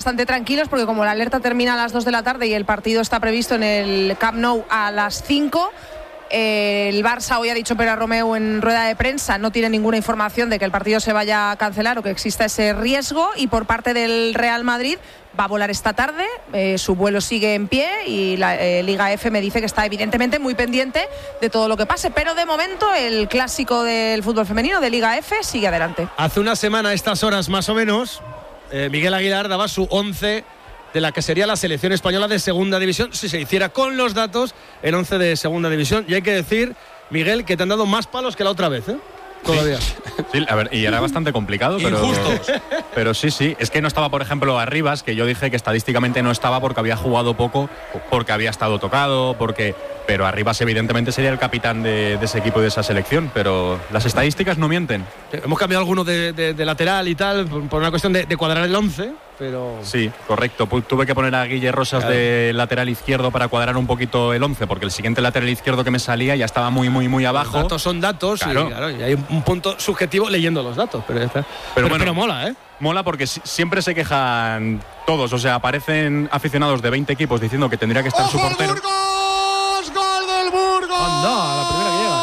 bastante tranquilos porque como la alerta termina a las 2 de la tarde y el partido está previsto en el Camp Nou a las 5, el Barça hoy ha dicho Pere Romeu en rueda de prensa no tiene ninguna información de que el partido se vaya a cancelar o que exista ese riesgo, y por parte del Real Madrid va a volar esta tarde, su vuelo sigue en pie y la Liga F me dice que está evidentemente muy pendiente de todo lo que pase, pero de momento el clásico del fútbol femenino de Liga F sigue adelante. Hace una semana a estas horas más o menos, Miguel Aguilar daba su 11 de la que sería la selección española de segunda división si se hiciera con los datos el 11 de segunda división, y hay que decir, Miguel, que te han dado más palos que la otra vez, todavía. Sí, a ver, y era bastante complicado, pero sí, es que no estaba, por ejemplo, Arribas, que yo dije que estadísticamente no estaba porque había jugado poco, porque había estado tocado, pero Arribas evidentemente sería el capitán de ese equipo y de esa selección, pero las estadísticas no mienten. Hemos cambiado algunos de lateral y tal por una cuestión de cuadrar el 11, pero... Sí, correcto. Tuve que poner a Guille Rosas de lateral izquierdo para cuadrar un poquito el 11, porque el siguiente lateral izquierdo que me salía ya estaba muy abajo. Los datos son datos, claro. Y hay un punto subjetivo leyendo los datos, pero mola, Mola porque siempre se quejan todos, o sea, aparecen aficionados de 20 equipos diciendo que tendría que estar su portero. ¡Burgos! ¡Gol del Burgos! ¡Anda! La primera que llega.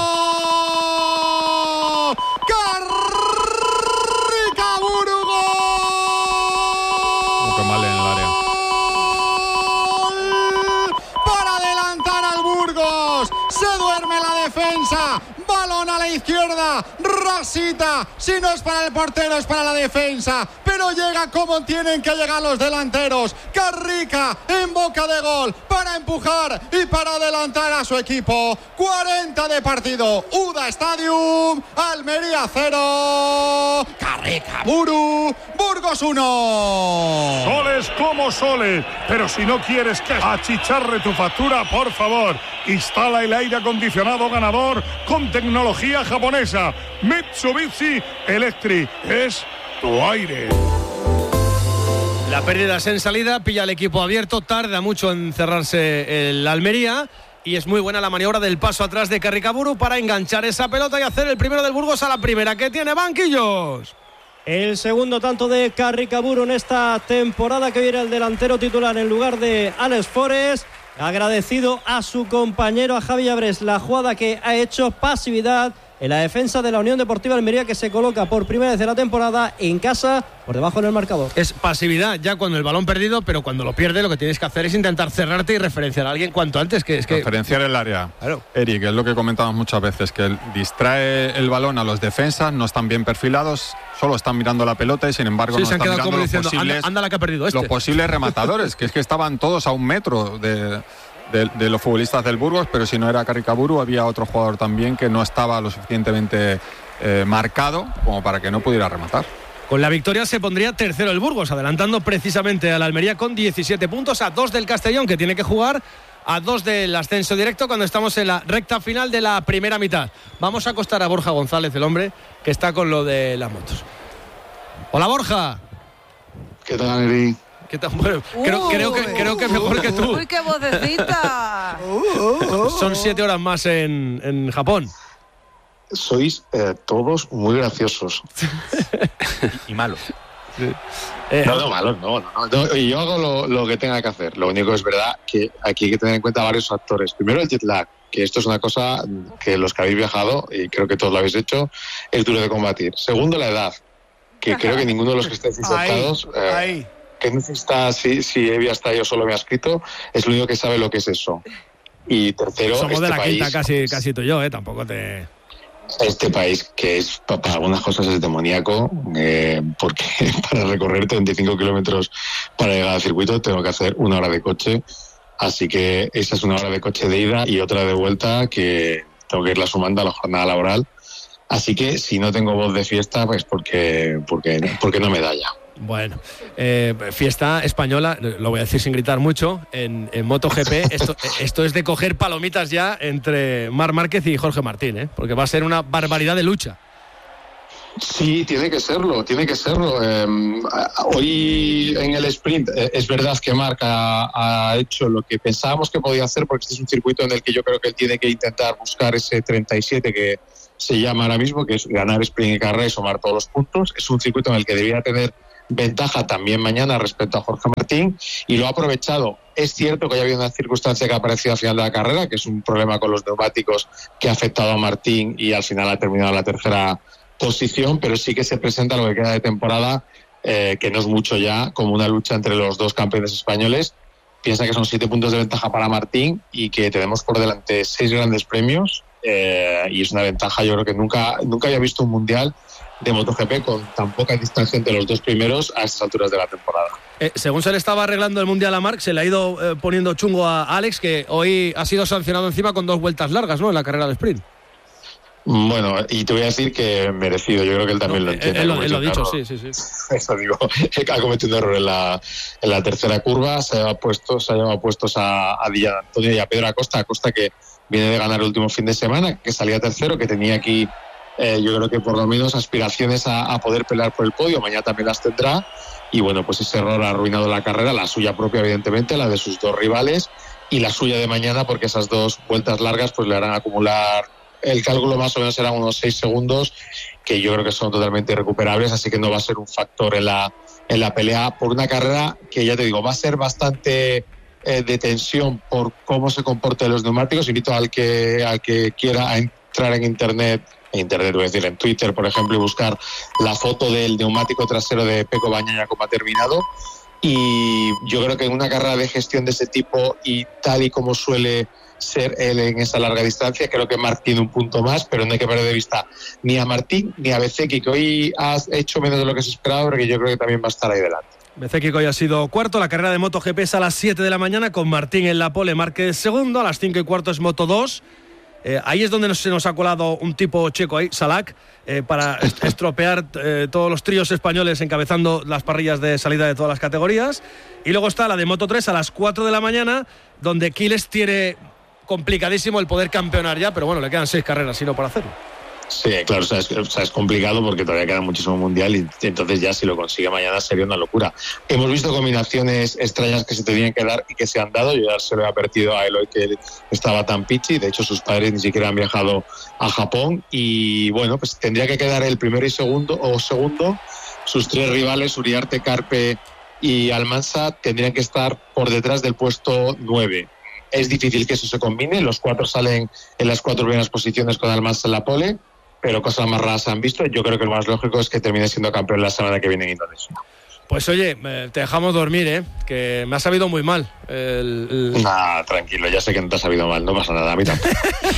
¡Carrica Burgos! Qué mal en el área. Para adelantar al Burgos. Se duerme la defensa. Balón a la izquierda, rasita, si no es para el portero es para la defensa, pero llega como tienen que llegar los delanteros. Carrica en boca de gol para empujar y para adelantar a su equipo. 40 de partido, UDA Stadium, Almería 0, Carrica Burgos 1. Soles como soles, pero si no quieres que achicharre tu factura, por favor, instala el aire acondicionado ganador con tecnología japonesa. Mitsubishi Electric es tu aire. La pérdida es en salida, pilla el equipo abierto, tarda mucho en cerrarse el Almería, y es muy buena la maniobra del paso atrás de Carricaburu para enganchar esa pelota y hacer el primero del Burgos a la primera, que tiene banquillos. El segundo tanto de Carricaburu en esta temporada, que viene el delantero titular en lugar de Alex Forest. Agradecido a su compañero, a Javi Abres, la jugada que ha hecho, pasividad en la defensa de la Unión Deportiva Almería, que se coloca por primera vez de la temporada en casa por debajo del marcador. Es pasividad ya cuando el balón perdido, pero cuando lo pierde lo que tienes que hacer es intentar cerrarte y referenciar a alguien cuanto antes. Referenciar el área. Claro. Eric, es lo que comentamos muchas veces, que distrae el balón a los defensas, no están bien perfilados, solo están mirando la pelota y sin embargo no están mirando los diciendo, posibles, anda la que ha perdido los posibles rematadores, que es que estaban todos a un metro de los futbolistas del Burgos, pero si no era Carricaburu había otro jugador también que no estaba lo suficientemente marcado como para que no pudiera rematar. Con la victoria se pondría tercero el Burgos, adelantando precisamente a la Almería con 17 puntos, a 2 del Castellón, que tiene que jugar, a 2 del ascenso directo, cuando estamos en la recta final de la primera mitad. Vamos a acostar a Borja González, el hombre que está con lo de las motos. Hola, Borja. ¿Qué tal, Eric? ¿Qué tal? Bueno, creo que mejor que tú. ¡Uy, qué vocecita! Son 7 horas más en Japón. Sois todos muy graciosos. y malos. Sí. No, malos, no. Y yo hago lo que tenga que hacer. Lo único es verdad que aquí hay que tener en cuenta varios factores. Primero, el jet lag, que esto es una cosa que los que habéis viajado, y creo que todos lo habéis hecho, es duro de combatir. Segundo, la edad, que creo que ninguno de los que estáis insertados... que no está, si Evi hasta yo solo me ha escrito, es lo único que sabe lo que es eso. Y tercero, somos de la país, quinta casi tú y yo, tampoco te... Este país, que es para algunas cosas es demoníaco, porque para recorrer 35 kilómetros para llegar al circuito tengo que hacer 1 hora de coche, así que esa es 1 hora de coche de ida y otra de vuelta que tengo que irla sumando a la jornada laboral. Así que si no tengo voz de fiesta, pues porque no me da ya. Bueno, fiesta española, lo voy a decir sin gritar mucho, en MotoGP, esto es de coger palomitas ya entre Marc Márquez y Jorge Martín, porque va a ser una barbaridad de lucha. Sí, tiene que serlo. Hoy en el sprint es verdad que Marc ha hecho lo que pensábamos que podía hacer, porque este es un circuito en el que yo creo que él tiene que intentar buscar ese 37 que se llama ahora mismo, que es ganar sprint y carrera y sumar todos los puntos. Es un circuito en el que debía tener ventaja también mañana respecto a Jorge Martín, y lo ha aprovechado. Es cierto que haya habido una circunstancia que ha aparecido al final de la carrera, que es un problema con los neumáticos que ha afectado a Martín y al final ha terminado en la tercera posición, pero sí que se presenta lo que queda de temporada, que no es mucho ya, como una lucha entre los dos campeones españoles. Piensa que son 7 puntos de ventaja para Martín y que tenemos por delante 6 grandes premios, y es una ventaja. Yo creo que nunca había visto un mundial de MotoGP con tan poca distancia entre los dos primeros a estas alturas de la temporada. Según se le estaba arreglando el mundial a Marc, se le ha ido poniendo chungo a Alex, que hoy ha sido sancionado encima con 2 vueltas largas, ¿no?, en la carrera de sprint. Bueno, y te voy a decir que merecido. Yo creo que él también lo entiende. Él lo ha dicho, sí. Eso digo, ha cometido un error en la tercera curva. Se ha llevado puestos a Di Antonio y a Pedro Acosta. Acosta, que viene de ganar el último fin de semana, que salía tercero, que tenía aquí, yo creo que por lo menos aspiraciones a poder pelear por el podio. Mañana también las tendrá. Y bueno, pues ese error ha arruinado la carrera, la suya propia, evidentemente, la de sus 2 rivales, y la suya de mañana, porque esas 2 vueltas largas pues le harán acumular. El cálculo más o menos serán unos 6 segundos, que yo creo que son totalmente irrecuperables, así que no va a ser un factor en la pelea por una carrera que, ya te digo, va a ser bastante de tensión por cómo se comportan los neumáticos. Invito al que quiera a entrar en internet, voy a decir, en Twitter, por ejemplo, y buscar la foto del neumático trasero de Pecco Bagnaia como ha terminado. Y yo creo que en una carrera de gestión de ese tipo, y tal y como suele ser él en esa larga distancia, creo que Marc tiene un punto más, pero no hay que perder de vista ni a Martín ni a Bezzecchi, que hoy ha hecho menos de lo que se esperaba, porque yo creo que también va a estar ahí delante. Bezzecchi, que hoy ha sido cuarto. La carrera de MotoGP es a las 7 de la mañana, con Martín en la pole, Márquez segundo. A las 5 y cuarto es Moto2. Ahí es donde se nos ha colado un tipo checo ahí, Salak, para estropear todos los tríos españoles encabezando las parrillas de salida de todas las categorías. Y luego está la de Moto3 a las 4 de la mañana, donde Quiles tiene complicadísimo el poder campeonar ya, pero bueno, le quedan 6 carreras, sino para hacerlo. Sí, claro, es complicado porque todavía queda muchísimo mundial, y entonces ya si lo consigue mañana sería una locura. Hemos visto combinaciones extrañas que se tenían que dar y que se han dado. Yo ya se lo he advertido a Eloy, que estaba tan pichi. De hecho, sus padres ni siquiera han viajado a Japón, y bueno, pues tendría que quedar el primero y segundo. Sus 3 rivales, Uriarte, Carpe y Almansa, tendrían que estar por detrás del puesto 9. Es difícil que eso se combine. Los 4 salen en las 4 primeras posiciones con Almansa en la pole, pero cosas más raras se han visto. Yo creo que lo más lógico es que termine siendo campeón la semana que viene en Indonesia. Pues oye, te dejamos dormir, que me ha sabido muy mal. Nah, tranquilo, ya sé que no te ha sabido mal, no pasa nada, a mí tampoco.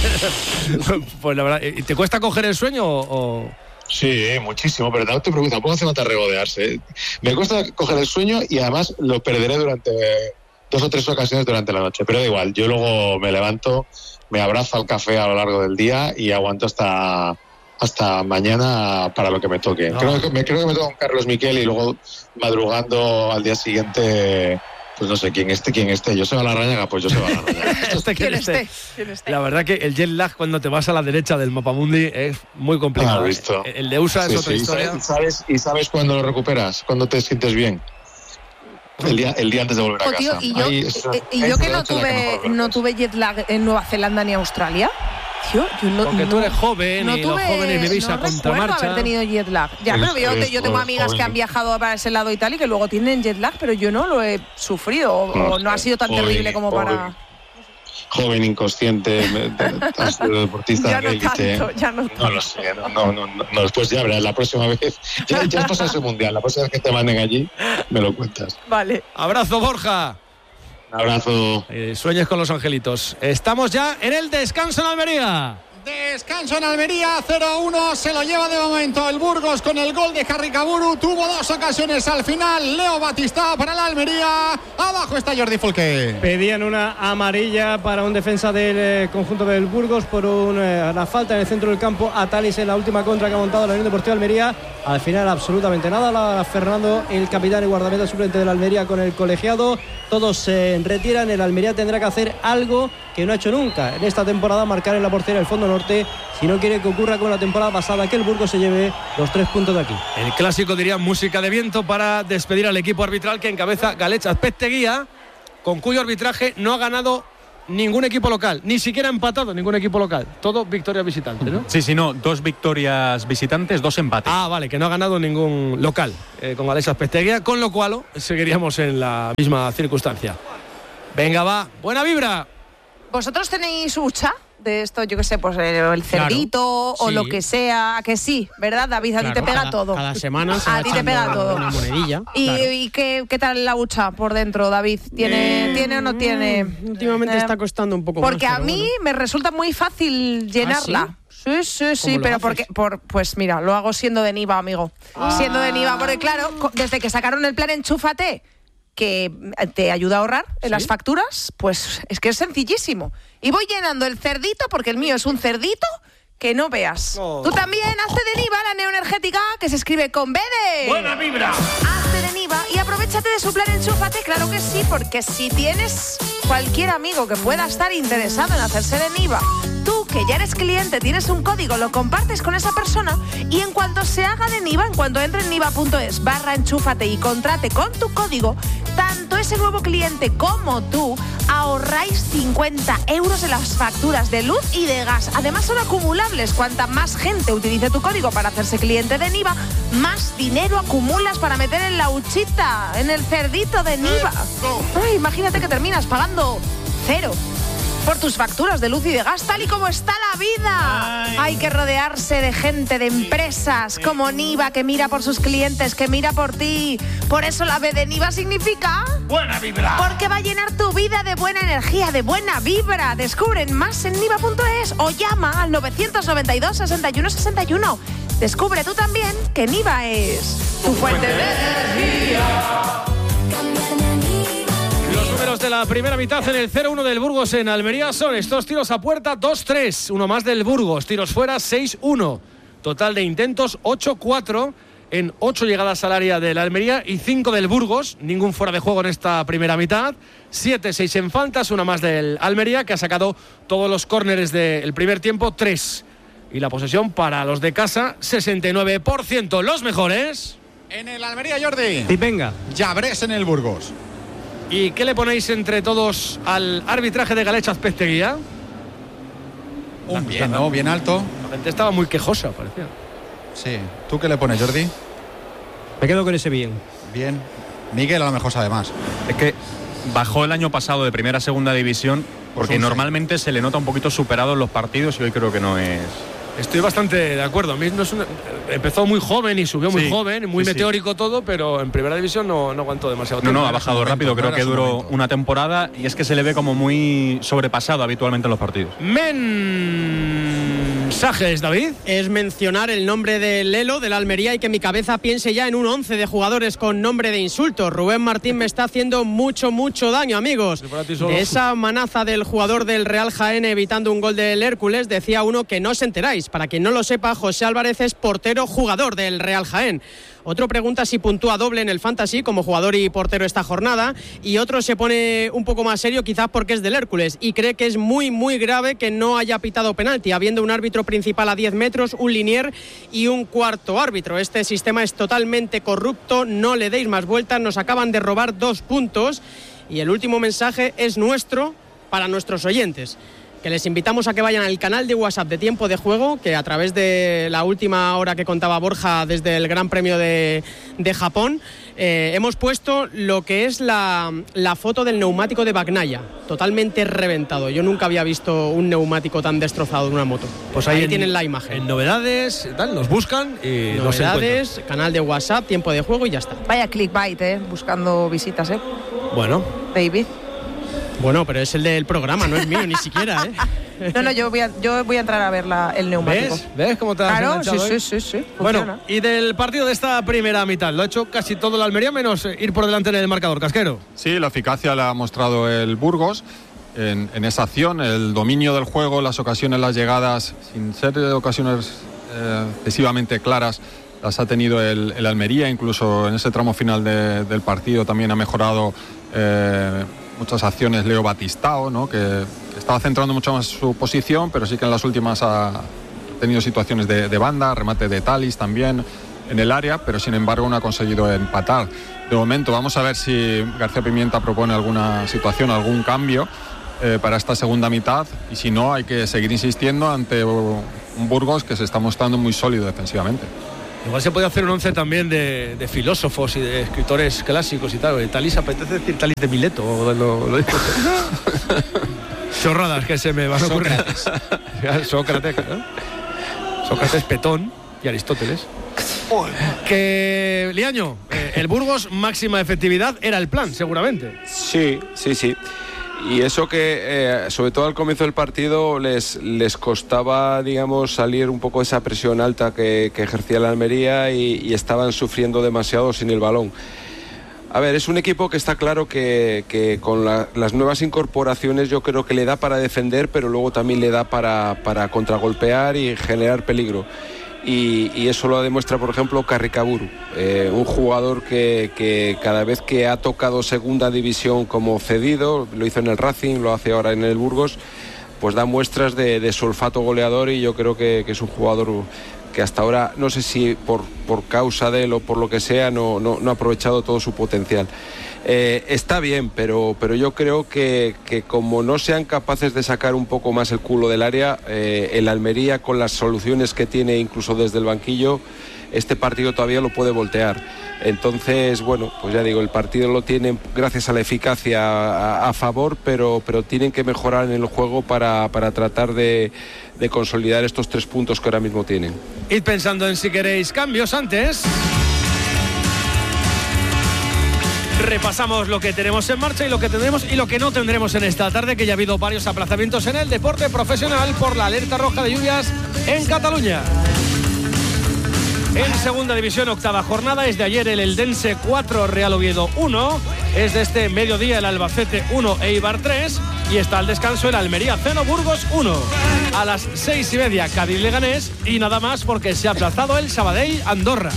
Pues la verdad, ¿te cuesta coger el sueño o...? Sí, muchísimo, pero no te preocupes, tampoco hace falta regodearse. Me cuesta coger el sueño, y además lo perderé durante 2 o 3 ocasiones durante la noche, pero da igual, yo luego me levanto, me abrazo al café a lo largo del día y aguanto hasta mañana para lo que me toque. No. Creo que me toca con Carlos Miquel, y luego madrugando al día siguiente, pues no sé quién esté. Yo se va a la Rañaga, pues yo se va a la Rañaga. ¿Quién esté? La verdad que el jet lag cuando te vas a la derecha del mapamundi es muy complicado. Visto. El de USA es otra historia. ¿Sabes cuándo lo recuperas? ¿Cuándo te sientes bien? El día antes de volver a casa. Tío, y yo que no tuve jet lag en Nueva Zelanda ni Australia. Porque tú eres joven, y los jóvenes vivís a contramarcha. No haber tenido jet lag. Ya, pero yo tengo amigas que han viajado para ese lado y tal, y que luego tienen jet lag, pero yo no lo he sufrido, o no ha sido tan terrible como para... Joven, inconsciente, has sido deportista de élite. Ya no tanto. No lo sé, no, después ya verás, la próxima vez, ya has pasado ese mundial, la próxima vez que te manden allí, me lo cuentas. Vale. Abrazo, Borja. Un abrazo. Sueñes con los angelitos. Estamos ya en el descanso en Almería. Descanso en Almería, 0-1, se lo lleva de momento el Burgos con el gol de Carricaburu. Tuvo 2 ocasiones al final, Leo Batista para la Almería. Abajo está Jordi Fulque. Pedían una amarilla para un defensa del conjunto del Burgos por una falta en el centro del campo a Talis en la última contra que ha montado la Unión Deportiva Almería. Al final absolutamente nada. Fernando, el capitán y guardameta suplente de la Almería, con el colegiado. Todos se retiran. El Almería tendrá que hacer algo que no ha hecho nunca en esta temporada: marcar en la portería del fondo norte, si no quiere que ocurra con la temporada pasada, que el Burgos se lleve los 3 puntos de aquí. El clásico, diría, música de viento para despedir al equipo arbitral que encabeza Galech Azpeitia, con cuyo arbitraje no ha ganado ningún equipo local, ni siquiera empatado ningún equipo local. Todo victorias visitantes, ¿no? Sí, no, 2 victorias visitantes, 2 empates. Ah, vale, que no ha ganado ningún local con Galeza Azpeitia, con lo cual seguiríamos en la misma circunstancia. Venga, va, buena vibra. ¿Vosotros tenéis hucha de esto, yo qué sé, pues el cerdito, claro, o lo que sea? ¿A que sí? ¿Verdad, David? A ti te pega todo. Cada semana se a ti te pega todo. Una monedilla. ¿Y qué tal la hucha por dentro, David? ¿Tiene o no tiene? Últimamente está costando un poco más. Porque a mí me resulta muy fácil llenarla. Sí, pero pues mira, lo hago siendo de Niva, amigo. Siendo de Niva, porque claro, desde que sacaron el plan Enchúfate, que te ayuda a ahorrar en las facturas, pues es que es sencillísimo. Y voy llenando el cerdito, porque el mío es un cerdito que no veas. Tú también hazte de Niva, la neoenergética, que se escribe con B de... ¡Buena vibra! Hazte de Niva y aprovechate de su plan Enchúfate, claro que sí, porque si tienes cualquier amigo que pueda estar interesado en hacerse de Niva, tú que ya eres cliente, tienes un código, lo compartes con esa persona y en cuanto se haga de Niva, en cuanto entre en niva.es/enchúfate y contrate con tu código, tanto ese nuevo cliente como tú ahorráis 50 euros en las facturas de luz y de gas. Además son acumulables. Cuanta más gente utilice tu código para hacerse cliente de Niva, más dinero acumulas para meter en la huchita, en el cerdito de Niva. Ay, imagínate que terminas pagando 0 por tus facturas de luz y de gas, tal y como está la vida. Hay que rodearse de gente, de empresas como Niva, que mira por sus clientes, que mira por ti. Por eso la B de Niva significa... ¡Buena vibra! Porque va a llenar tu vida de buena energía, de buena vibra. Descubren más en niva.es o llama al 992 61 61. Descubre tú también que Niva es tu fuente de energía. Números de la primera mitad en el 0-1 del Burgos en Almería son estos: tiros a puerta 2-3, uno más del Burgos, tiros fuera 6-1, total de intentos 8-4 en 8 llegadas al área del Almería y 5 del Burgos, ningún fuera de juego en esta primera mitad, 7-6 en faltas, una más del Almería, que ha sacado todos los córneres del primer tiempo, 3, y la posesión para los de casa 69%, los mejores en el Almería, Jordi. Y venga, Llabrés en el Burgos. ¿Y qué le ponéis entre todos al arbitraje de Galeza Azpeitia? Bien, ¿no? Bien alto. La gente estaba muy quejosa, parecía. Sí. ¿Tú qué le pones, Jordi? me quedo con ese bien. Bien. Miguel a lo mejor sabe más. Es que bajó el año pasado de primera a segunda división porque normalmente se le nota un poquito superado en los partidos y hoy creo que no es... Estoy bastante de acuerdo. A mí empezó muy joven y subió muy joven, muy meteórico todo, pero en primera división no aguantó demasiado tiempo. No, ha bajado rápido, creo que duró una temporada y es que se le ve como muy sobrepasado habitualmente en los partidos. Mensajes, David. Es mencionar el nombre de Lelo, del Almería, y que mi cabeza piense ya en un 11 de jugadores con nombre de insulto. Rubén Martín me está haciendo mucho daño, amigos. De esa manaza del jugador del Real Jaén evitando un gol del Hércules, decía uno que no os enteráis. Para quien no lo sepa, José Álvarez es portero jugador del Real Jaén. Otro pregunta si puntúa doble en el Fantasy como jugador y portero esta jornada, y otro se pone un poco más serio quizás porque es del Hércules y cree que es muy grave que no haya pitado penalti, habiendo un árbitro principal a 10 metros, un linier y un cuarto árbitro. Este sistema es totalmente corrupto, no le deis más vueltas, nos acaban de robar 2 puntos. Y el último mensaje es nuestro para nuestros oyentes, que les invitamos a que vayan al canal de WhatsApp de Tiempo de Juego, que a través de la última hora que contaba Borja desde el Gran Premio de Japón, hemos puesto lo que es la foto del neumático de Bagnaia, totalmente reventado. Yo nunca había visto un neumático tan destrozado de una moto. Pues ahí tienen la imagen. En novedades, tal, los buscan y novedades, canal de WhatsApp, Tiempo de Juego y ya está. Vaya clickbait, buscando visitas, Bueno. David. Bueno, pero es el del programa, no es mío ni siquiera, No, yo voy a entrar a ver el neumático. ¿Ves cómo te has enganchado? Claro, sí. Bueno, y del partido de esta primera mitad, lo ha hecho casi todo el Almería menos ir por delante en el marcador, Casquero. Sí, la eficacia la ha mostrado el Burgos en esa acción, el dominio del juego, las ocasiones, las llegadas, sin ser ocasiones excesivamente claras, las ha tenido el Almería, incluso en ese tramo final del partido también ha mejorado muchas acciones Leo Batistao, ¿no? que estaba centrando mucho más su posición, pero sí que en las últimas ha tenido situaciones de banda, remate de Talis también en el área, pero sin embargo no ha conseguido empatar. De momento vamos a ver si García Pimienta propone alguna situación, algún cambio, para esta segunda mitad, y si no hay que seguir insistiendo ante un Burgos que se está mostrando muy sólido defensivamente. Igual se puede hacer un 11 también de filósofos y de escritores clásicos y tal. Talís, apetece decir Talís de Mileto o lo digo. Chorradas que se me van a ocurrir. Sócrates, ¿no? Sócrates, Petón y Aristóteles. Que Liaño, el Burgos máxima efectividad era el plan, seguramente. Sí. Y eso que, sobre todo al comienzo del partido, les costaba, digamos, salir un poco de esa presión alta que ejercía la Almería y estaban sufriendo demasiado sin el balón. A ver, es un equipo que está claro que con las nuevas incorporaciones yo creo que le da para defender, pero luego también le da para contragolpear y generar peligro. Y eso lo demuestra, por ejemplo, Carricaburu, un jugador que cada vez que ha tocado segunda división como cedido, lo hizo en el Racing, lo hace ahora en el Burgos, pues da muestras de su olfato goleador, y yo creo que es un jugador que hasta ahora, no sé si por causa de él o por lo que sea, no ha aprovechado todo su potencial. Está bien, pero yo creo que como no sean capaces de sacar un poco más el culo del área, el Almería, con las soluciones que tiene incluso desde el banquillo, este partido todavía lo puede voltear. Entonces, bueno, pues ya digo, el partido lo tienen gracias a la eficacia a favor, pero tienen que mejorar en el juego para tratar de consolidar estos 3 puntos que ahora mismo tienen. Id pensando en si queréis cambios antes. Repasamos lo que tenemos en marcha y lo que tendremos y lo que no tendremos en esta tarde, que ya ha habido varios aplazamientos en el deporte profesional por la alerta roja de lluvias en Cataluña. En segunda división, octava jornada, es de ayer el Eldense 4, Real Oviedo 1, es de este mediodía el Albacete 1, Eibar 3, y está al descanso el Almería 0, Burgos 1. A las 6:30 Cádiz Leganés, y nada más porque se ha aplazado el Sabadell Andorra.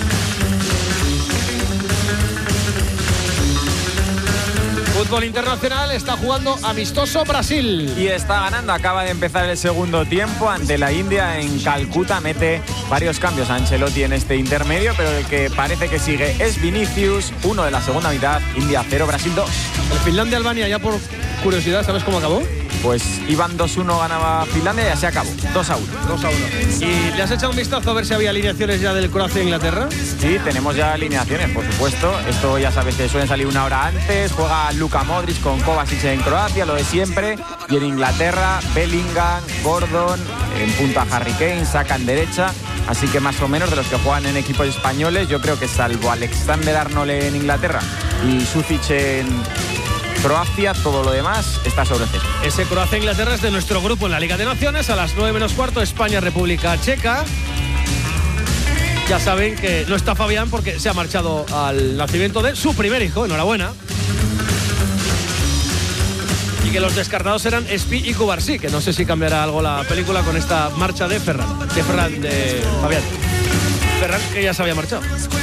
Fútbol internacional, está jugando amistoso Brasil. Y está ganando, acaba de empezar el segundo tiempo ante la India en Calcuta. Mete varios cambios a Ancelotti en este intermedio, pero el que parece que sigue es Vinicius. 1 de la segunda mitad, India 0, Brasil 2. El Finlandia-Albania, ya por curiosidad, ¿sabes cómo acabó? Pues iban 2-1, ganaba Finlandia y ya se acabó. 2-1. ¿Y le has echado un vistazo a ver si había alineaciones ya del Croacia e Inglaterra? Sí, tenemos ya alineaciones, por supuesto. Esto ya sabes que suelen salir una hora antes. Juega Luka Modric con Kovacic en Croacia, lo de siempre. Y en Inglaterra, Bellingham, Gordon, en punta Harry Kane, sacan derecha. Así que más o menos de los que juegan en equipos españoles, yo creo que salvo Alexander-Arnold en Inglaterra y Sucic en Croacia, todo lo demás está sobre el césped. Ese Croacia-Inglaterra es de nuestro grupo en la Liga de Naciones. A las 9:15, España-República Checa. Ya saben que no está Fabián porque se ha marchado al nacimiento de su primer hijo. Enhorabuena. Y que los descartados eran Espi y Cubarsí, que no sé si cambiará algo la película con esta marcha de Fabián. Ferran, que ya se había marchado.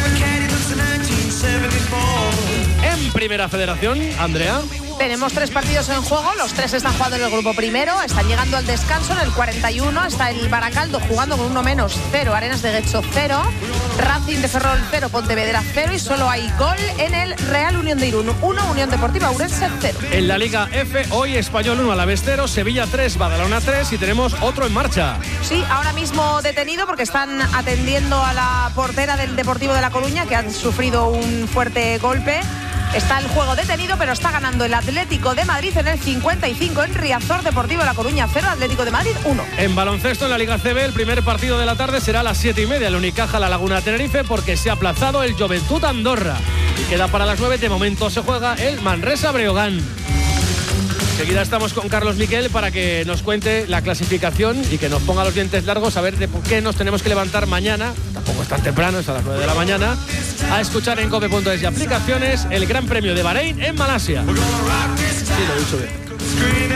En Primera Federación, Andrea. Tenemos 3 partidos en juego, los 3 están jugando en el grupo primero, están llegando al descanso en el 41, está el Baracaldo jugando con 1 menos, 0, Arenas de Guecho 0, Racing de Ferrol 0, Pontevedra 0, y solo hay gol en el Real Unión de Irún 1, Unión Deportiva Ourense 0. En la Liga F, hoy Español 1, Alavés 0, Sevilla 3, Badalona 3, y tenemos otro en marcha. Sí, ahora mismo detenido porque están atendiendo a la portera del Deportivo de La Coruña, que han sufrido un fuerte golpe. Está el juego detenido, pero está ganando el Atlético de Madrid en el 55 en Riazor, Deportivo de La Coruña 0, Atlético de Madrid 1. En baloncesto, en la Liga CB, el primer partido de la tarde será a las 7:30, el Unicaja La Laguna Tenerife, porque se ha aplazado el Joventut Andorra. Y queda para las 9, de momento se juega el Manresa Breogán. Enseguida estamos con Carlos Miquel para que nos cuente la clasificación y que nos ponga los dientes largos a ver de por qué nos tenemos que levantar mañana, tampoco es tan temprano, es a las 9 de la mañana, a escuchar en cope.es y aplicaciones el Gran Premio de Bahrein en Malasia. Sí, lo he dicho bien.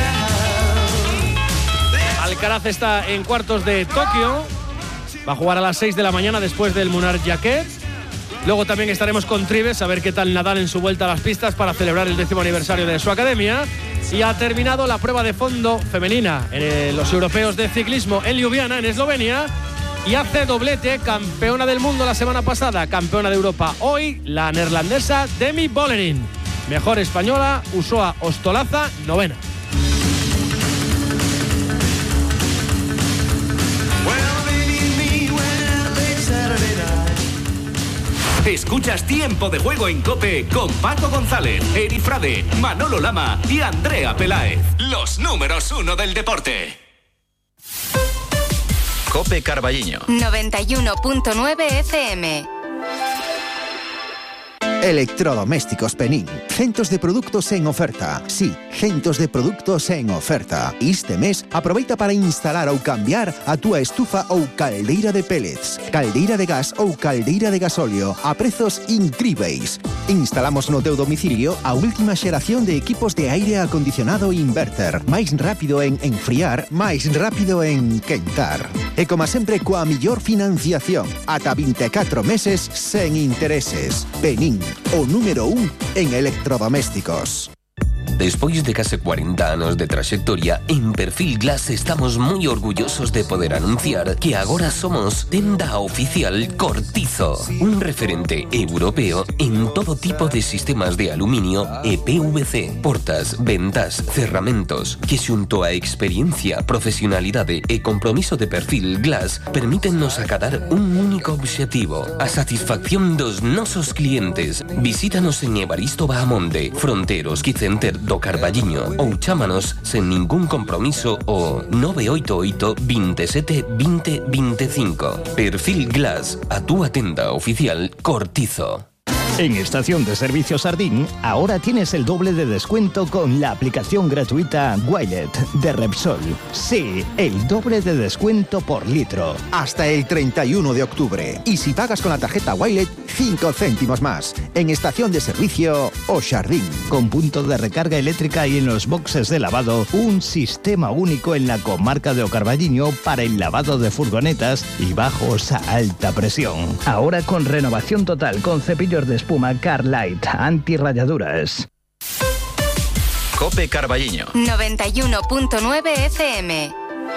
Alcaraz está en cuartos de Tokio, va a jugar a las 6 de la mañana después del Munar Jaquet. Luego también estaremos con Tribes a ver qué tal Nadal en su vuelta a las pistas para celebrar el 10º aniversario de su academia. Y ha terminado la prueba de fondo femenina en los europeos de ciclismo en Ljubljana, en Eslovenia. Y hace doblete, campeona del mundo la semana pasada, campeona de Europa hoy, la neerlandesa Demi Vollering. Mejor española, Usoa Ostolaza, 9ª. Escuchas Tiempo de Juego en COPE con Paco González, Eri Frade, Manolo Lama y Andrea Peláez. Los números 1 del deporte. COPE Carballiño 91.9 FM. Electrodomésticos Penín. Centos de produtos en oferta. Sí, centos de produtos en oferta. Este mes, aproveita para instalar ou cambiar a túa estufa ou caldeira de pellets, caldeira de gas ou caldeira de gasóleo a prezos incríveis. Instalamos no teu domicilio a última xeración de equipos de aire acondicionado inverter. Máis rápido en enfriar, máis rápido en quentar. E como sempre, coa millor financiación. Ata 24 meses sen intereses. Penín, o número 1 en electrodomésticos. Despois de case 40 anos de traxectoria, en Perfil Glass estamos moi orgullosos de poder anunciar que agora somos tenda oficial Cortizo, un referente europeo en todo tipo de sistemas de aluminio e PVC, portas, ventas, cerramentos, que xunto a experiencia, profesionalidade e compromiso de Perfil Glass permítennos acadar un único obxectivo, a satisfacción dos nosos clientes. Visítanos en Evaristo Bahamonde, Fronteros Quicenter do Carballiño ou chámanos sen ningún compromiso o 988 27 20 25. Perfil Glass, a túa tenda oficial Cortizo. En Estación de Servicio Sardín, ahora tienes el doble de descuento con la aplicación gratuita Wilet de Repsol. Sí, el doble de descuento por litro. Hasta el 31 de octubre. Y si pagas con la tarjeta Wilet, 5 céntimos más. En Estación de Servicio O Sardín. Con punto de recarga eléctrica y en los boxes de lavado, un sistema único en la comarca de O Carballiño para el lavado de furgonetas y bajos a alta presión. Ahora con renovación total, con cepillos de espuma Carlight, antirrayaduras. COPE Carballiño 91.9 FM.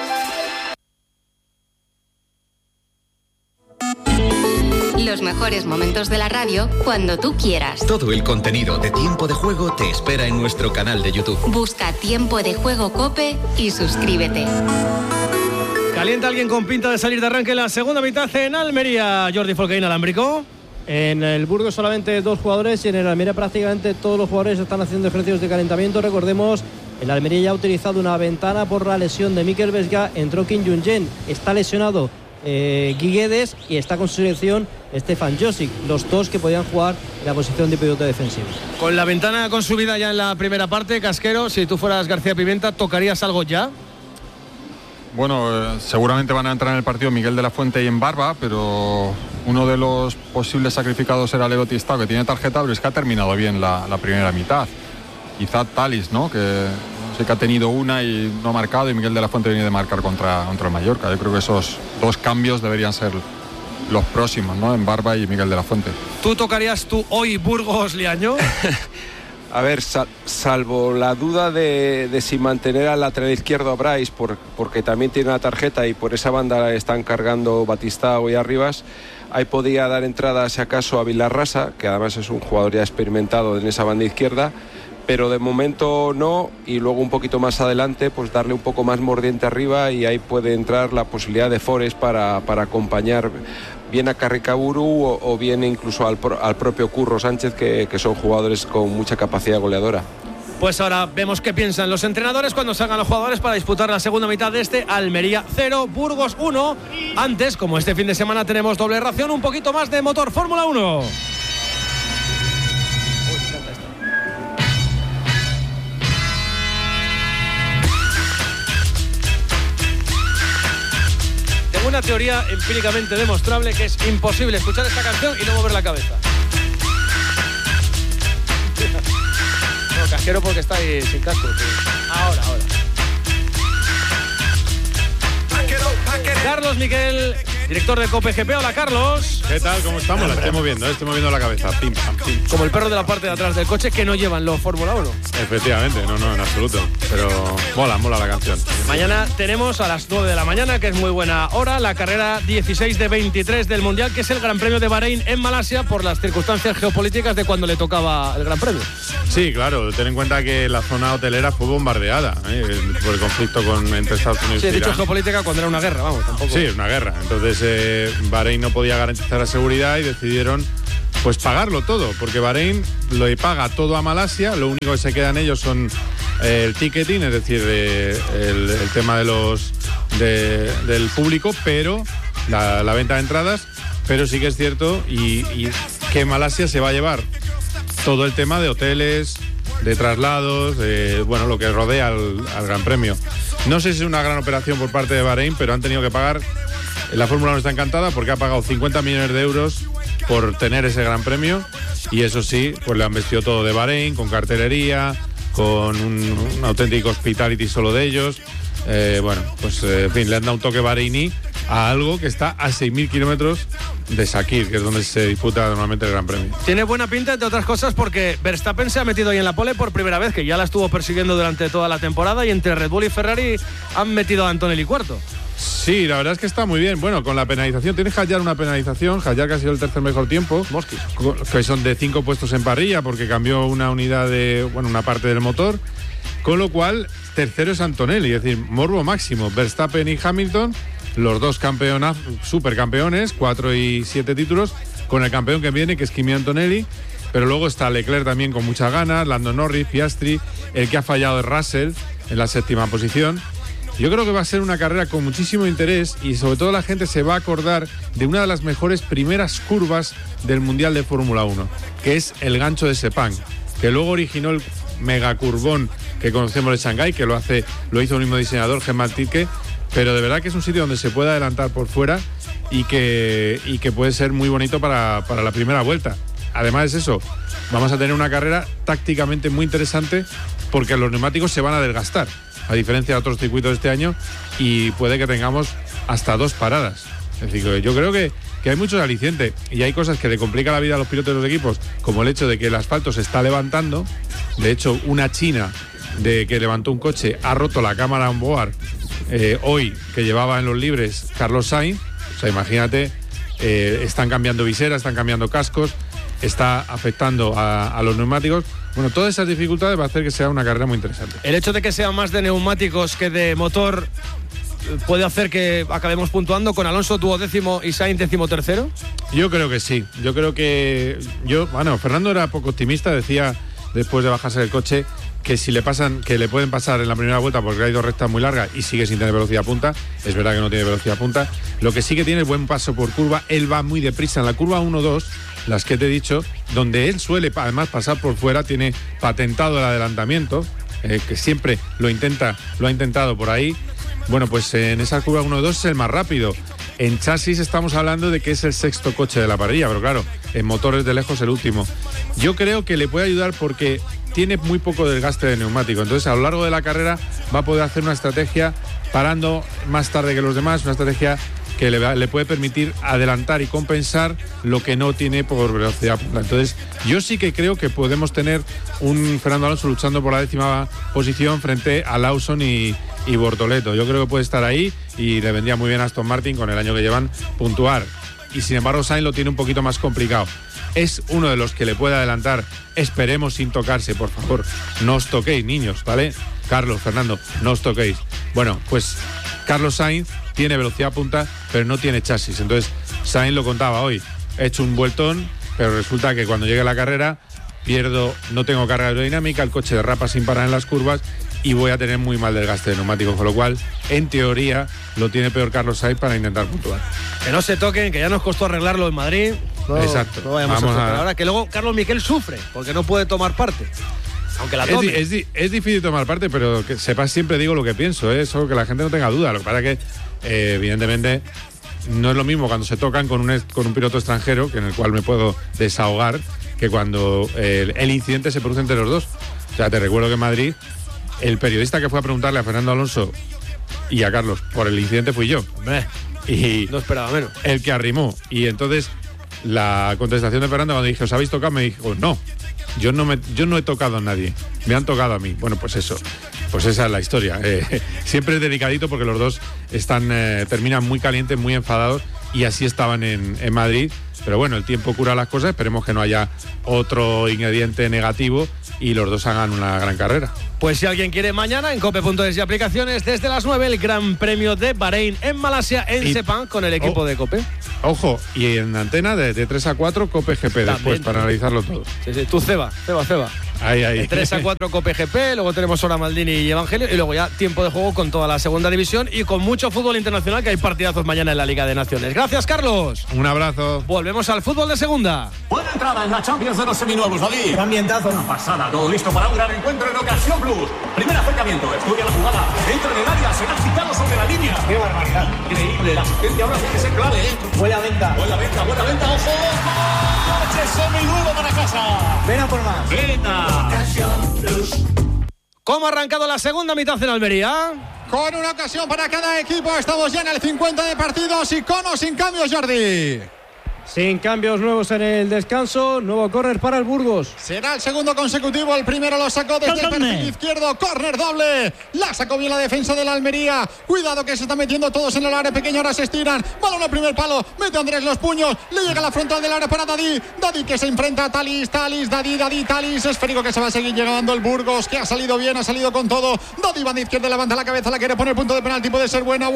Los mejores momentos de la radio cuando tú quieras. Todo el contenido de Tiempo de Juego te espera en nuestro canal de YouTube. Busca Tiempo de Juego COPE y suscríbete. ¿Calienta alguien con pinta de salir de arranque en la segunda mitad en Almería? Jordi Folcaín, alámbrico. En el Burgos solamente 2 jugadores y en el Almería prácticamente todos los jugadores están haciendo ejercicios de calentamiento. Recordemos, el Almería ya ha utilizado una ventana por la lesión de Mikel Vesga. Entró Kim Jung-jen, está lesionado Guiguedes y está con su selección Stefan Josic, los dos que podían jugar en la posición de pivote defensivo. Con la ventana consumida ya en la primera parte, Casquero, si tú fueras García Pimenta, ¿tocarías algo ya? Bueno, seguramente van a entrar en el partido Miguel de la Fuente y en Barba, pero uno de los posibles sacrificados era Leo Tistao, que tiene tarjeta, pero es que ha terminado bien la primera mitad. Quizá Talis, ¿no? Que sé que ha tenido una y no ha marcado, y Miguel de la Fuente viene de marcar contra el Mallorca. Yo creo que esos 2 cambios deberían ser los próximos, ¿no? En Barba y Miguel de la Fuente. ¿Tú tocarías hoy Burgos Liaño? A ver, salvo la duda de si mantener al lateral izquierdo a Brais, porque también tiene una tarjeta y por esa banda están cargando Batistao y Arribas, ahí podría dar entrada, si acaso, a Vilarrasa, que además es un jugador ya experimentado en esa banda izquierda, pero de momento no, y luego un poquito más adelante pues darle un poco más mordiente arriba, y ahí puede entrar la posibilidad de Forest para acompañar bien a Carricaburu o bien incluso al propio Curro Sánchez, que son jugadores con mucha capacidad goleadora. Pues ahora vemos qué piensan los entrenadores cuando salgan los jugadores para disputar la segunda mitad de este Almería 0, Burgos 1. Antes, como este fin de semana tenemos doble ración, un poquito más de motor Fórmula 1. Una teoría empíricamente demostrable que es imposible escuchar esta canción y no mover la cabeza. No, Casquero porque está ahí sin casco. Ahora. Carlos Miquel, director de COPE GP. Hola, Carlos. ¿Qué tal? ¿Cómo estamos? La estoy moviendo la cabeza. Pim, pam, pim. Como el perro de la parte de atrás del coche que no llevan los Fórmula 1. Efectivamente, no, en absoluto. Pero mola la canción. Mañana tenemos a las 9 de la mañana, que es muy buena hora, la carrera 16 de 23 del Mundial, que es el Gran Premio de Bahrein en Malasia, por las circunstancias geopolíticas de cuando le tocaba el Gran Premio. Sí, claro. Ten en cuenta que la zona hotelera fue bombardeada por el conflicto entre Estados Unidos y Irán. Sí, he dicho geopolítica cuando era una guerra, vamos, tampoco. Sí, una guerra. Entonces Bahrein no podía garantizar la seguridad y decidieron pues pagarlo todo, porque Bahrein lo paga todo a Malasia, lo único que se quedan ellos son el ticketing, es decir, el tema del público, pero la venta de entradas, pero sí que es cierto y que Malasia se va a llevar todo el tema de hoteles, de traslados, bueno, lo que rodea al Gran Premio. No sé si es una gran operación por parte de Bahrein, pero han tenido que pagar. La Fórmula 1 está encantada porque ha pagado 50 millones de euros por tener ese Gran Premio, y eso sí, pues le han vestido todo de Bahrein, con cartelería, con un auténtico hospitality solo de ellos. Bueno, pues en fin, le han dado un toque bahreiní a algo que está a 6.000 kilómetros de Sakir, que es donde se disputa normalmente el Gran Premio. Tiene buena pinta, entre otras cosas, porque Verstappen se ha metido ahí en la pole por primera vez, que ya la estuvo persiguiendo durante toda la temporada, y entre Red Bull y Ferrari han metido a Antonelli cuarto. Sí, la verdad es que está muy bien. Bueno, con la penalización, tienes Hadjar una penalización, Hadjar que ha sido el tercer mejor tiempo, que son de 5 puestos en parrilla porque cambió una unidad una parte del motor, con lo cual tercero es Antonelli, es decir, morbo máximo. Verstappen y Hamilton, los dos supercampeones, 4 y 7 títulos, con el campeón que viene, que es Kimi Antonelli, pero luego está Leclerc también con muchas ganas, Lando Norris, Piastri, el que ha fallado es Russell en la 7ª posición. Yo creo que va a ser una carrera con muchísimo interés, y sobre todo la gente se va a acordar de una de las mejores primeras curvas del Mundial de Fórmula 1, que es el gancho de Sepang, que luego originó el megacurvón que conocemos de Shanghái, que lo hizo un mismo diseñador, Germán Tiedtke, pero de verdad que es un sitio donde se puede adelantar por fuera y que puede ser muy bonito para la primera vuelta. Además es eso, vamos a tener una carrera tácticamente muy interesante porque los neumáticos se van a desgastar, a diferencia de otros circuitos de este año, y puede que tengamos hasta 2 paradas. Es decir, yo creo que hay muchos alicientes, y hay cosas que le complican la vida a los pilotos de los equipos, como el hecho de que el asfalto se está levantando. De hecho, una china que levantó un coche ha roto la cámara on board hoy, que llevaba en los libres Carlos Sainz. O sea, imagínate, están cambiando viseras, están cambiando cascos, está afectando a los neumáticos. Bueno, todas esas dificultades va a hacer que sea una carrera muy interesante. El hecho de que sea más de neumáticos que de motor puede hacer que acabemos puntuando con Alonso 12º y Sainz 13º. Yo creo que sí. Yo creo que Fernando era poco optimista, decía después de bajarse del coche que si le pueden pasar en la primera vuelta porque hay 2 rectas muy largas y sigue sin tener velocidad punta. Es verdad que no tiene velocidad punta. Lo que sí que tiene es buen paso por curva. Él va muy deprisa en la curva 1-2, las que te he dicho, donde él suele además pasar por fuera, tiene patentado el adelantamiento, que siempre lo ha intentado por ahí. Bueno, pues en esa curva 1-2 es el más rápido. En chasis estamos hablando de que es el 6º coche de la parrilla, pero claro, en motores de lejos el último. Yo creo que le puede ayudar porque tiene muy poco desgaste de neumático, entonces a lo largo de la carrera va a poder hacer una estrategia parando más tarde que los demás, una estrategia que le puede permitir adelantar y compensar lo que no tiene por velocidad punta. Entonces yo sí que creo que podemos tener un Fernando Alonso luchando por la 10ª posición frente a Lawson y Bortoleto. Yo creo que puede estar ahí, y le vendría muy bien a Aston Martin con el año que llevan puntuar. Y sin embargo Sainz lo tiene un poquito más complicado. Es uno de los que le puede adelantar, esperemos sin tocarse, por favor. No os toquéis, niños, ¿vale? Carlos, Fernando, no os toquéis. Bueno, pues Carlos Sainz tiene velocidad punta, pero no tiene chasis. Entonces Sainz lo contaba hoy, he hecho un vueltón, pero resulta que cuando llegue la carrera no tengo carga aerodinámica, el coche derrapa sin parar en las curvas y voy a tener muy mal desgaste de neumáticos, con lo cual, en teoría, lo tiene peor Carlos Sainz para intentar puntuar. Que no se toquen, que ya nos costó arreglarlo en Madrid. Exacto. No vayamos a ahora, que luego Carlos Miquel sufre porque no puede tomar parte, aunque la tome. Es difícil tomar parte, pero que sepas, siempre digo lo que pienso, solo que la gente no tenga duda. Lo que pasa es que, evidentemente, no es lo mismo cuando se tocan con un piloto extranjero, que en el cual me puedo desahogar, que cuando el incidente se produce entre los dos. O sea, te recuerdo que en Madrid el periodista que fue a preguntarle a Fernando Alonso y a Carlos por el incidente fui yo. Y no esperaba menos. El que arrimó. Y entonces la contestación de Fernando, cuando dije, ¿os habéis tocado? Me dijo, no, yo no he tocado a nadie, me han tocado a mí. Bueno, pues eso, pues esa es la historia. Siempre es delicadito porque los dos terminan muy calientes, muy enfadados, y así estaban en Madrid. pero bueno, el tiempo cura las cosas, esperemos que no haya otro ingrediente negativo y los dos hagan una gran carrera. Pues si alguien quiere, mañana en cope.es y aplicaciones desde las 9 el Gran Premio de Bahrein en Malasia, en Sepang, con el equipo de Cope. Ojo, y en antena de 3 a 4 Cope GP después, para analizarlo todo. Sí, tú Ceba. Ahí. De 3 a 4 Cope GP, luego tenemos Hora Maldini y Evangelio, y luego ya tiempo de juego con toda la segunda división y con mucho fútbol internacional, que hay partidazos mañana en la Liga de Naciones. Gracias, Carlos. Un abrazo. Volvemos al fútbol de segunda. Buena entrada en la Champions de los seminuevos, David. Ambientazo. Una pasada, todo listo para un gran encuentro en Ocasión Plus. Primer acercamiento, estudia la jugada, entra en el área, será citado sobre la línea. ¡Qué barbaridad! Increíble, la asistencia ahora tiene que ser clave, ¿eh? Buena venta, ojo. ¡Coche seminuevo para casa! Ven a por más. Venga. ¿Cómo ha arrancado la segunda mitad en Almería? Con una ocasión para cada equipo. Estamos ya en el 50 de partidos y con o sin cambios, Jordi. Sin cambios nuevos en el descanso, nuevo córner para el Burgos. Será el segundo consecutivo, el primero lo sacó desde el perfil izquierdo, córner doble, la sacó bien la defensa de la Almería, cuidado que se están metiendo todos en el área pequeña, ahora se estiran, balón al primer palo, mete Andrés los puños, le llega a la frontal del área para Dadí que se enfrenta a Talis, Talis, esférico que se va a seguir llegando el Burgos, que ha salido bien, ha salido con todo, Dadí banda izquierda, levanta la cabeza, la quiere poner punto de penalti, puede ser buena,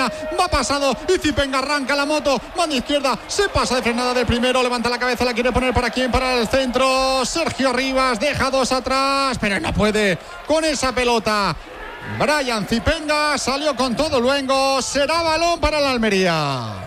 va pasado, y Zipenga arranca la moto, banda izquierda, se pasa de frenada del primero, levanta la cabeza, la quiere poner para quién, para el centro, Sergio Rivas, deja dos atrás, pero no puede con esa pelota. Brian Zipenga salió con todo luengo, será balón para la Almería.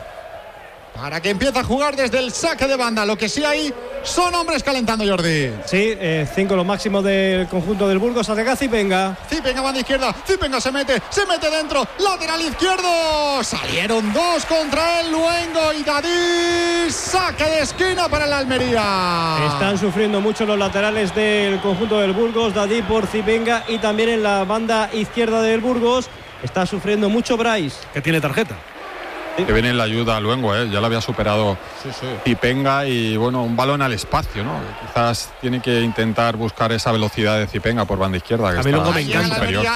Para que empiece a jugar desde el saque de banda. Lo que sí hay son hombres calentando, Jordi. Sí, 5 lo máximo del conjunto del Burgos. Ataca Zipenga. Zipenga banda izquierda. Zipenga se mete dentro. Lateral izquierdo. Salieron dos contra el Luengo y Dadí. Saque de esquina para la Almería. Están sufriendo mucho los laterales del conjunto del Burgos. Dadí por Zipenga y también en la banda izquierda del Burgos está sufriendo mucho Bryce. Que tiene tarjeta. Que viene en la ayuda a Luengo, ya lo había superado Zipenga y bueno, un balón al espacio, ¿no? Quizás tiene que intentar buscar esa velocidad de Zipenga por banda izquierda. Que a mí Luengo me encanta.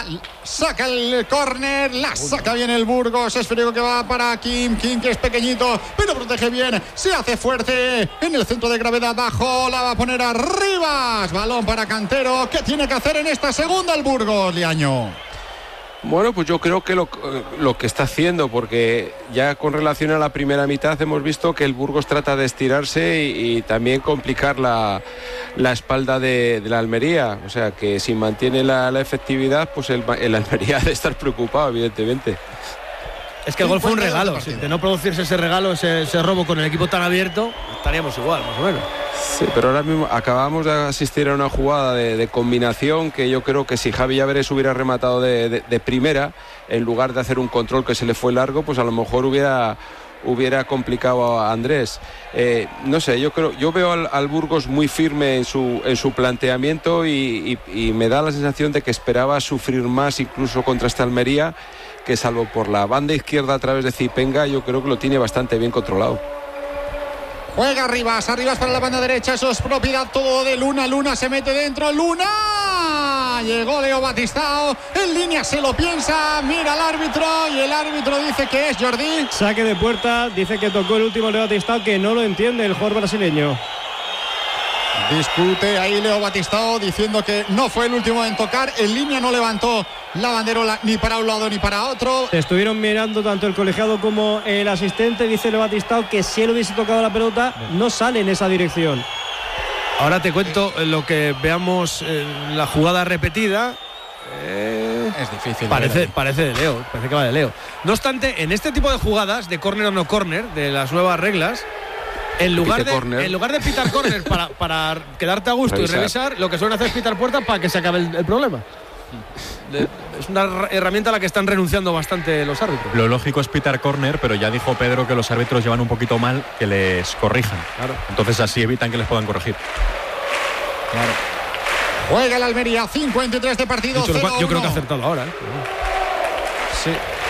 Saca el córner, la saca bien el Burgos, esférico que va para Kim que es pequeñito, pero protege bien, se hace fuerte en el centro de gravedad bajo, la va a poner arriba, balón para Cantero, ¿qué tiene que hacer en esta segunda el Burgos, Liaño? Bueno, pues yo creo que lo que está haciendo, porque ya con relación a la primera mitad hemos visto que el Burgos trata de estirarse y también complicar la espalda de la Almería. O sea que si mantiene la efectividad, pues el Almería ha de estar preocupado, evidentemente. Es que el gol fue un regalo. De no producirse ese regalo, ese robo con el equipo tan abierto, estaríamos igual, más o menos. Sí, pero ahora mismo acabamos de asistir a una jugada de combinación que yo creo que si Javi Llaveres hubiera rematado de primera, en lugar de hacer un control que se le fue largo, pues a lo mejor hubiera complicado a Andrés. No sé, yo veo al Burgos muy firme en su planteamiento y me da la sensación de que esperaba sufrir más incluso contra esta Almería, que salvo por la banda izquierda a través de Zipenga, yo creo que lo tiene bastante bien controlado. Juega Rivas para la banda derecha, eso es propiedad todo de Luna se mete dentro, Luna, llegó Leo Batistao, en línea se lo piensa, mira al árbitro y el árbitro dice que es Jordi. Saque de puerta, dice que tocó el último Leo Batistao, que no lo entiende el jugador brasileño. Discute ahí Leo Batistao diciendo que no fue el último en tocar, en línea no levantó la banderola ni para un lado ni para otro. Se estuvieron mirando tanto el colegiado como el asistente, dice Leo Batistao que si él hubiese tocado la pelota no sale en esa dirección. Ahora te cuento lo que veamos en la jugada repetida. Es difícil. Parece de Leo, parece que va de Leo. No obstante, en este tipo de jugadas de córner o no córner, de las nuevas reglas, en lugar de pitar córner para quedarte a gusto y revisar, lo que suelen hacer es pitar puertas para que se acabe el problema. Es una herramienta a la que están renunciando bastante los árbitros. Lo lógico es pitar córner, pero ya dijo Pedro que los árbitros llevan un poquito mal que les corrijan. Claro. Entonces así evitan que les puedan corregir. Claro. Juega el Almería, 53 de partido. Yo creo que ha acertado ahora. Sí.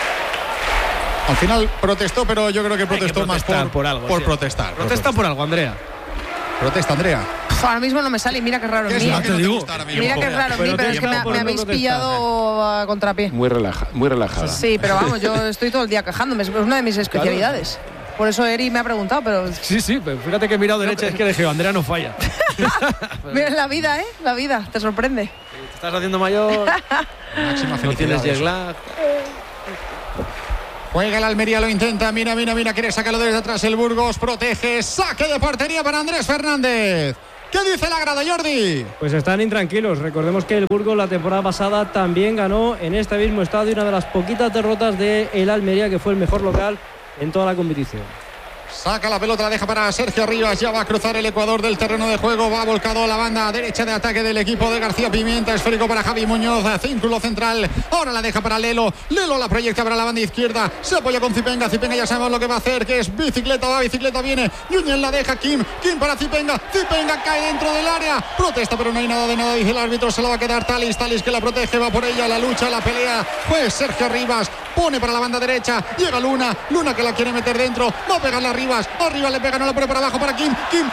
Al final protestó, pero yo creo que protestó más por algo, por protestar. Protesta por algo, Andrea. Protesta, Andrea. Ahora mismo no me sale y mira qué raro en mí. Mira qué raro en mí, pero es que me habéis pillado a contrapié. Muy relajada. Sí, pero vamos, yo estoy todo el día quejándome, es una de mis especialidades. Por eso Eri me ha preguntado, pero... Sí, pero fíjate que he mirado derecha, es que dije, Andrea no falla. Mira la vida, la vida, te sorprende. Te estás haciendo mayor. No tienes jet lag. Juega el Almería, lo intenta, mira, quiere sacarlo desde atrás el Burgos, protege, saque de portería para Andrés Fernández. ¿Qué dice la grada, Jordi? Pues están intranquilos. Recordemos que el Burgos la temporada pasada también ganó en este mismo estadio, una de las poquitas derrotas de el Almería, que fue el mejor local en toda la competición. Saca la pelota, la deja para Sergio Rivas. Ya va a cruzar el ecuador del terreno de juego. Va volcado a la banda derecha de ataque del equipo de García Pimienta. Esférico para Javi Muñoz, círculo central. Ahora la deja para Lelo. Lelo la proyecta para la banda izquierda. Se apoya con Zipenga. Zipenga ya sabemos lo que va a hacer, que es bicicleta. Va, bicicleta viene. Núñez la deja. Kim para Zipenga. Zipenga cae dentro del área. Protesta, pero no hay nada de nada. Dice el árbitro. Se la va a quedar Talis que la protege. Va por ella. La lucha, la pelea. Pues Sergio Rivas pone para la banda derecha. Llega Luna que la quiere meter dentro. Va a pegarla a Rivas. Arriba le pega, no la pone para abajo para Kim.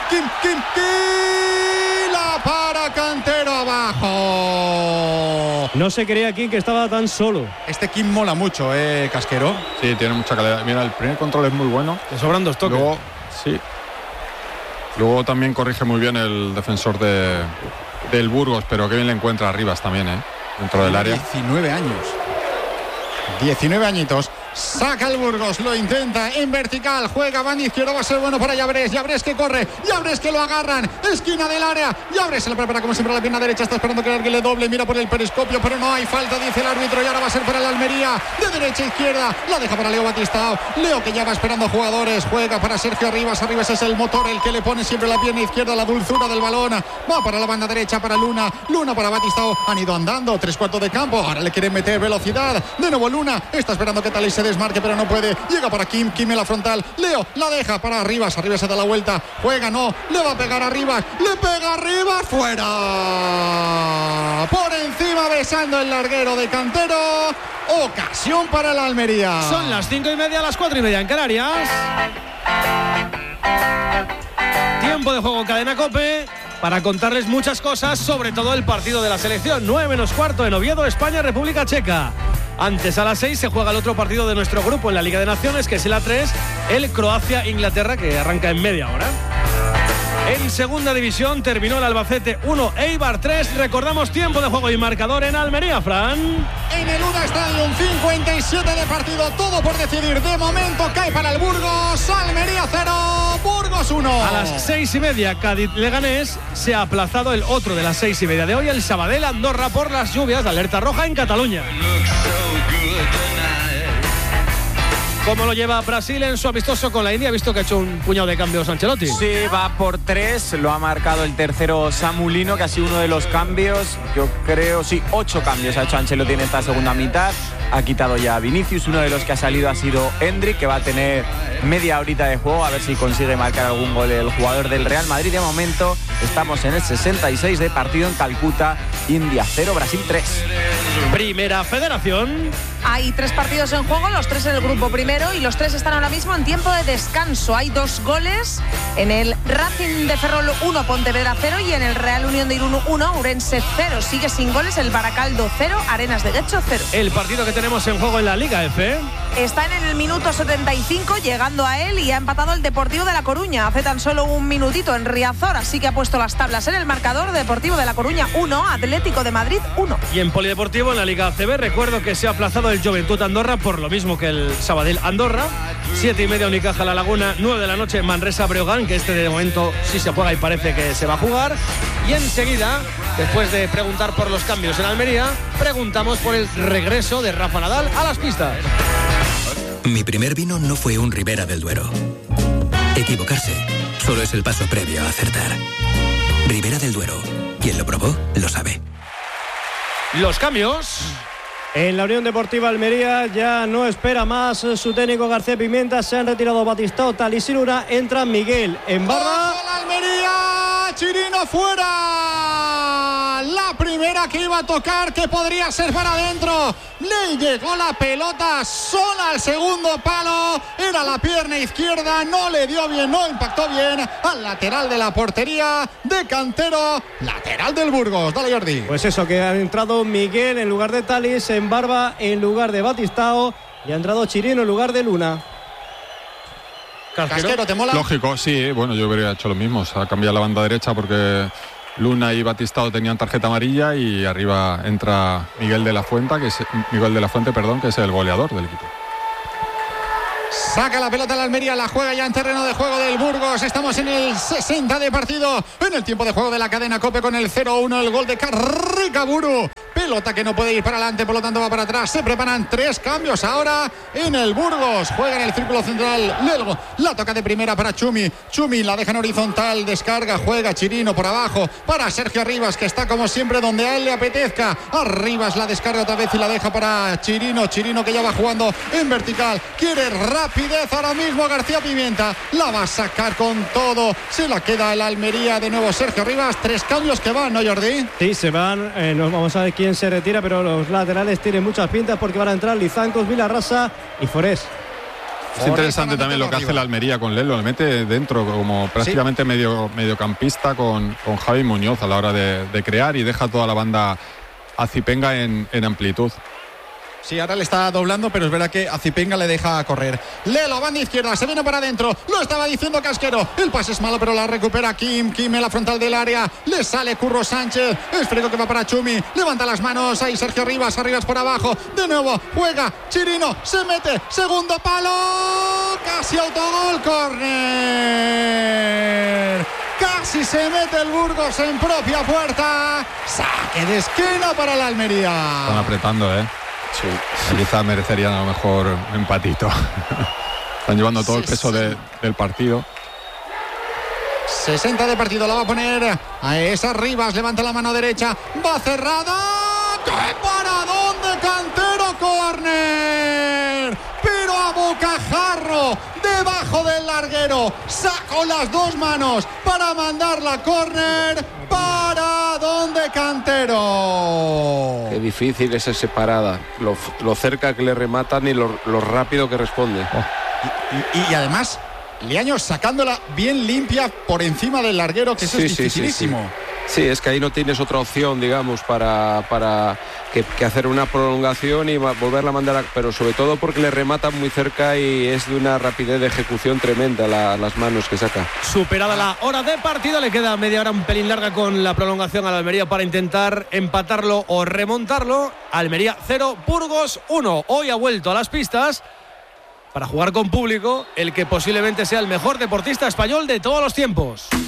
La para Cantero abajo. No se creía Kim que estaba tan solo. Este Kim mola mucho, Casquero. Sí, tiene mucha calidad. Mira, el primer control es muy bueno. Te sobran 2 toques. Luego también corrige muy bien el defensor del Burgos, pero que bien le encuentra a Rivas también, dentro del área. 19 añitos. Saca el Burgos, lo intenta en vertical, juega banda izquierda, va a ser bueno para Llabres que corre, Llabres que lo agarran, esquina del área, Llabres se la prepara como siempre a la pierna derecha, está esperando que alguien le doble, mira por el periscopio, pero no hay falta, dice el árbitro, y ahora va a ser para la Almería, de derecha a izquierda, la deja para Leo Batistao, Leo que ya va esperando jugadores, juega para Sergio Rivas es el motor, el que le pone siempre la pierna izquierda, la dulzura del balón, va para la banda derecha, para Luna para Batistao, han ido andando, 3/4 de campo, ahora le quieren meter velocidad, de nuevo Luna, está esperando que Talis se desmarque, pero no puede, llega para Kim en la frontal, Leo la deja para Rivas se da la vuelta, juega, no, le va a pegar a Rivas, le pega a Rivas, fuera, por encima besando el larguero de Cantero, ocasión para la Almería. Son las 5:30, las 4:30 en Canarias. Tiempo de juego Cadena COPE para contarles muchas cosas, sobre todo el partido de la selección. 9:15 en Oviedo, España, República Checa. Antes, a las 6, se juega el otro partido de nuestro grupo en la Liga de Naciones, que es el A3, el Croacia-Inglaterra, que arranca en media hora. En segunda división terminó el Albacete 1, Eibar 3. Recordamos tiempo de juego y marcador en Almería, Fran. En el Una Stadium, 57 de partido, todo por decidir. De momento cae para el Burgos, Almería 0, Burgos 1. A las 6:30, Cádiz-Leganés. Se ha aplazado el otro de las 6:30 de hoy, el Sabadell-Andorra, por las lluvias, alerta roja en Cataluña. ¿Cómo lo lleva Brasil en su amistoso con la India? Ha visto que ha hecho un puñado de cambios Ancelotti. Sí, va por 3, lo ha marcado el tercero Samu Lino, que ha sido uno de los cambios, yo creo, 8 cambios ha hecho Ancelotti en esta segunda mitad. Ha quitado ya a Vinicius, uno de los que ha salido ha sido Endrick, que va a tener media horita de juego, a ver si consigue marcar algún gol el jugador del Real Madrid. De momento estamos en el 66 de partido en Calcuta, India 0, Brasil 3. Primera Federación. Hay 3 partidos en juego, los 3 en el grupo primero, y los 3 están ahora mismo en tiempo de descanso. Hay 2 goles en el Racing de Ferrol 1, Pontevedra 0, y en el Real Unión de Irún 1, Ourense 0. Sigue sin goles el Baracaldo 0, Arenas de Guecho 0. El partido que tenemos en juego en la Liga F. Están en el minuto 75, llegando a él, y ha empatado el Deportivo de La Coruña hace tan solo un minutito en Riazor, así que ha puesto las tablas en el marcador. Deportivo de La Coruña 1, Atlético de Madrid 1. Y en Polideportivo, en la Liga ACB, recuerdo que se ha aplazado el Juventud Andorra, por lo mismo que el Sabadell Andorra. 7:30 Unicaja La Laguna, 9 de la noche Manresa Breogán, que de momento sí se juega y parece que se va a jugar. Y enseguida, después de preguntar por los cambios en Almería, preguntamos por el regreso de Rafa Nadal a las pistas. Mi primer vino no fue un Ribera del Duero. Equivocarse solo es el paso previo a acertar. Ribera del Duero. Quien lo probó, lo sabe. Los cambios. En la Unión Deportiva Almería ya no espera más su técnico García Pimienta. Se han retirado Batistao, Talis y Luna. Entra Miguel en barra. ¡Ojo la Almería! Chirino fuera. La primera que iba a tocar, que podría ser para adentro. Le llegó la pelota sola al segundo palo. Era la pierna izquierda. No le dio bien, no impactó bien al lateral de la portería de Cantero. Lateral del Burgos. Dale, Jordi. Pues eso, que ha entrado Miguel en lugar de Talis, en barba en lugar de Batistao, y ha entrado Chirino en lugar de Luna. Casquero, ¿te mola? Lógico, sí, bueno, yo hubiera hecho lo mismo, ha cambiado la banda derecha porque Luna y Batistao tenían tarjeta amarilla y arriba entra Miguel de la Fuente, que es el goleador del equipo. Saca la pelota la Almería, la juega ya en terreno de juego del Burgos. Estamos en el 60 de partido, en el tiempo de juego de la cadena COPE con el 0-1, el gol de Carricaburu. Pelota que no puede ir para adelante, por lo tanto va para atrás. Se preparan 3 cambios ahora en el Burgos. Juega en el círculo central Lelgo. La toca de primera para Chumi. Chumi la deja en horizontal, descarga, juega Chirino por abajo para Sergio Arribas, que está como siempre donde a él le apetezca. Arribas la descarga otra vez y la deja para Chirino. Chirino que ya va jugando en vertical. Quiere rapidez ahora mismo García Pimienta. La va a sacar con todo. Se la queda el Almería de nuevo Sergio Arribas. 3 cambios que van, ¿no, Jordi? Sí, se van. Nos vamos a ver quién se retira, pero los laterales tienen muchas pintas porque van a entrar Lizancos, Vilarrasa y Forés. Es interesante también lo que hace la Almería con Lelo, le mete dentro como prácticamente mediocampista con Javi Muñoz a la hora de crear y deja toda la banda a Zipenga en amplitud. Sí, ahora le está doblando, pero es verdad que a Zipenga le deja correr. Lelo, banda izquierda, se viene para adentro. Lo estaba diciendo Casquero. El pase es malo, pero la recupera Kim. Kim en la frontal del área. Le sale Curro Sánchez. Es fresco que va para Chumi. Levanta las manos. Ahí Sergio Arribas por abajo. De nuevo, juega Chirino. Se mete. Segundo palo. Casi autogol, córner. Casi se mete el Burgos en propia puerta. Saque de esquina para la Almería. Están apretando, Sí. Quizá merecerían a lo mejor un empatito. Están llevando todo el peso del partido. 60 de partido, la va a poner a esa Rivas, levanta la mano derecha, va cerrada. ¡Qué paradón de Cantero! ¡Córner! Pero a bocajarro, debajo del larguero, sacó las 2 manos para mandar la córner. Paradón de Cantero. Qué difícil es esa parada, lo cerca que le rematan y lo rápido que responde. Y además Liaño sacándola bien limpia por encima del larguero, que eso es dificilísimo. Sí, es que ahí no tienes otra opción, digamos, para que hacer una prolongación y volverla a mandar, pero sobre todo porque le rematan muy cerca y es de una rapidez de ejecución tremenda las manos que saca. Superada la hora de partido, le queda media hora un pelín larga con la prolongación a la Almería para intentar empatarlo o remontarlo. Almería 0, Burgos 1. Hoy ha vuelto a las pistas para jugar con público el que posiblemente sea el mejor deportista español de todos los tiempos.